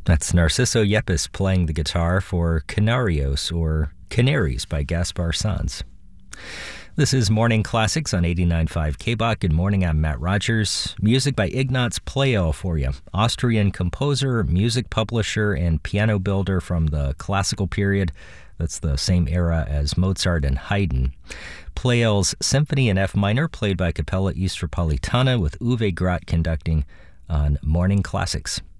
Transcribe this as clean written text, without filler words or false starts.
That's Narciso Yepes playing the guitar for Canarios, or Canaries, by Gaspar Sanz. This is Morning Classics on 89.5 KBOK. Good morning, I'm Matt Rogers. Music by Ignaz Pleyel for you. Austrian composer, music publisher, and piano builder from the classical period. That's the same era as Mozart and Haydn. Pleyel's Symphony in F minor, played by Capella Istropolitana, with Uwe Grott conducting on Morning Classics.